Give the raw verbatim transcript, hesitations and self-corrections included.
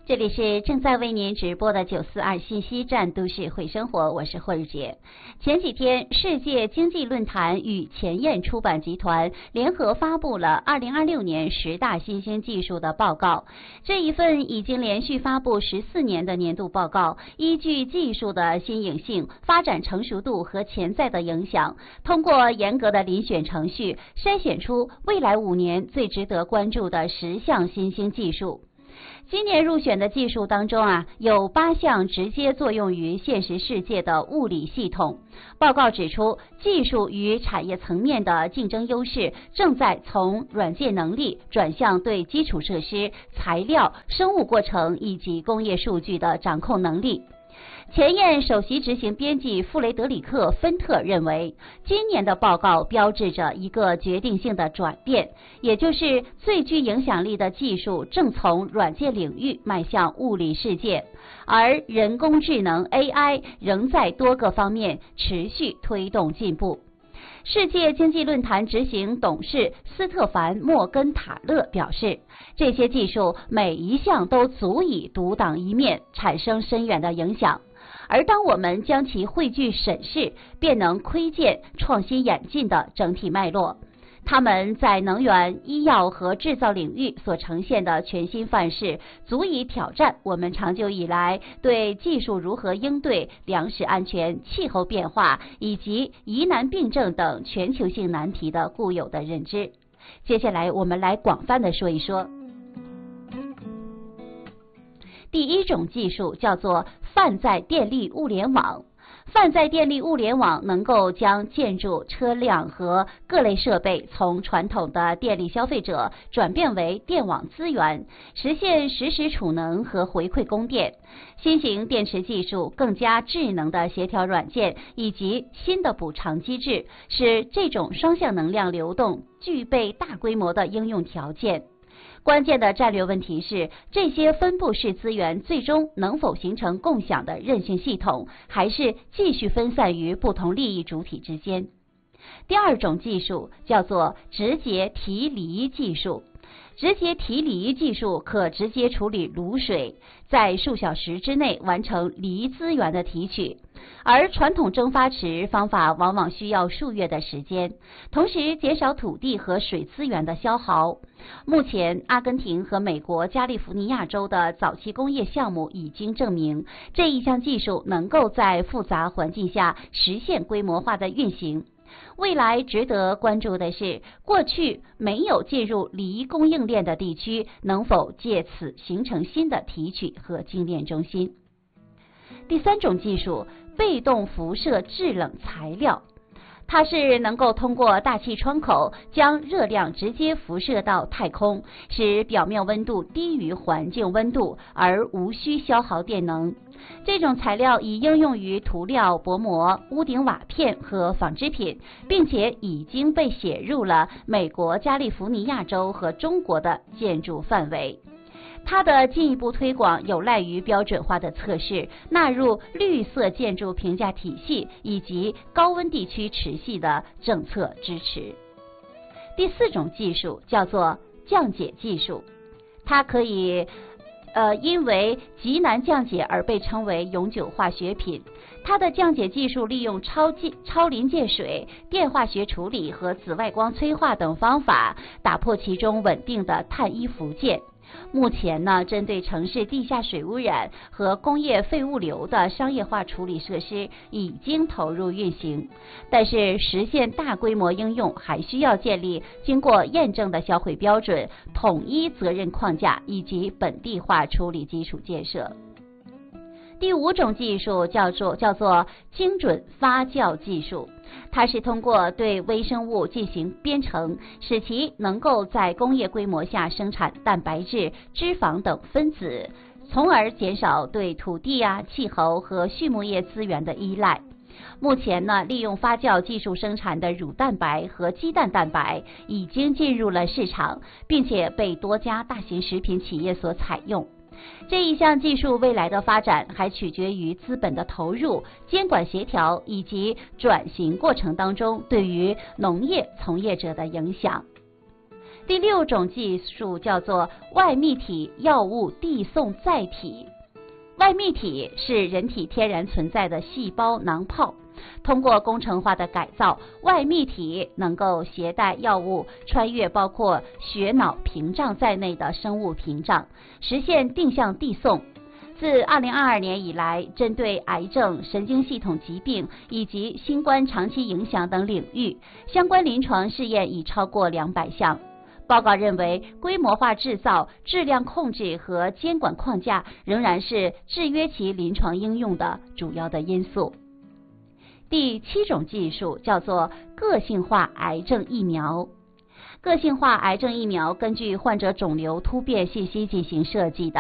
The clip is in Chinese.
这里是正在为您直播的九四二信息站都市会生活，我是霍日杰。前几天，世界经济论坛与前沿出版集团联合发布了二零二六年十大新兴技术的报告。这一份已经连续发布十四年的年度报告，依据技术的新颖性、发展成熟度和潜在的影响，通过严格的遴选程序，筛选出未来五年最值得关注的十项新兴技术。今年入选的技术当中啊，有八项直接作用于现实世界的物理系统。报告指出，技术与产业层面的竞争优势正在从软件能力转向对基础设施、材料、生物过程以及工业数据的掌控能力。前沿首席执行编辑弗雷德里克·芬特认为，今年的报告标志着一个决定性的转变，也就是最具影响力的技术正从软件领域迈向物理世界，而人工智能 A I 仍在多个方面持续推动进步。世界经济论坛执行董事斯特凡·莫根塔勒表示，这些技术每一项都足以独当一面，产生深远的影响。而当我们将其汇聚审视，便能窥见创新演进的整体脉络。他们在能源、医药和制造领域所呈现的全新范式，足以挑战我们长久以来对技术如何应对粮食安全、气候变化以及疑难病症等全球性难题的固有的认知。接下来，我们来广泛的说一说。第一种技术叫做泛载电力物联网。泛载电力物联网能够将建筑、车辆和各类设备从传统的电力消费者转变为电网资源，实现实时储能和回馈供电。新型电池技术、更加智能的协调软件以及新的补偿机制，使这种双向能量流动具备大规模的应用条件。关键的战略问题是，这些分布式资源最终能否形成共享的韧性系统，还是继续分散于不同利益主体之间？第二种技术叫做直接提离技术。直接提离技术可直接处理卤水，在数小时之内完成离资源的提取，而传统蒸发池方法往往需要数月的时间，同时减少土地和水资源的消耗。目前，阿根廷和美国加利福尼亚州的早期工业项目已经证明，这一项技术能够在复杂环境下实现规模化的运行。未来值得关注的是，过去没有进入离供应链的地区，能否借此形成新的提取和精炼中心？第三种技术，被动辐射制冷材料。它是能够通过大气窗口将热量直接辐射到太空，使表面温度低于环境温度，而无需消耗电能。这种材料已应用于涂料、薄膜、屋顶瓦片和纺织品，并且已经被写入了美国加利福尼亚州和中国的建筑范围。它的进一步推广有赖于标准化的测试，纳入绿色建筑评价体系以及高温地区持续的政策支持。第四种技术叫做降解技术，它可以呃，因为极难降解而被称为永久化学品。它的降解技术利用超级超临界水、电化学处理和紫外光催化等方法，打破其中稳定的碳一伏键。目前呢，针对城市地下水污染和工业废物流的商业化处理设施已经投入运行，但是实现大规模应用还需要建立经过验证的销毁标准、统一责任框架以及本地化处理基础建设。第五种技术叫做叫做精准发酵技术，它是通过对微生物进行编程，使其能够在工业规模下生产蛋白质、脂肪等分子，从而减少对土地啊、气候和畜牧业资源的依赖。目前呢，利用发酵技术生产的乳蛋白和鸡蛋蛋白已经进入了市场，并且被多家大型食品企业所采用。这一项技术未来的发展还取决于资本的投入、监管协调以及转型过程当中对于农业从业者的影响。 第六种技术叫做外泌体药物递送载体。外泌体是人体天然存在的细胞囊泡，通过工程化的改造，外泌体能够携带药物穿越包括血脑屏障在内的生物屏障，实现定向递送。自二零二二年以来，针对癌症、神经系统疾病以及新冠长期影响等领域，相关临床试验已超过两百项。报告认为，规模化制造、质量控制和监管框架仍然是制约其临床应用的主要的因素。第七种技术叫做个性化癌症疫苗。个性化癌症疫苗根据患者肿瘤突变信息进行设计的，